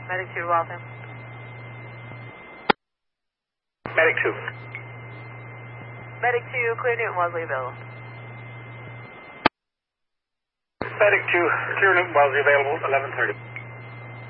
Medic 2 to Waltham. Medic 2. Medic 2, clear Newton Wellesley available. Medic 2, clear Newton Wellesley available, 11:30.